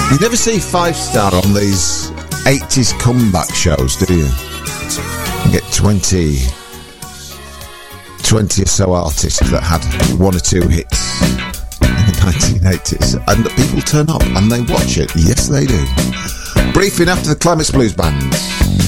You never see 5-star on these 80s comeback shows, do you? You get 20 or so artists that had one or two hits in the 1980s, and people turn up and they watch it. Yes, they do. Briefing after the Climax Blues Band.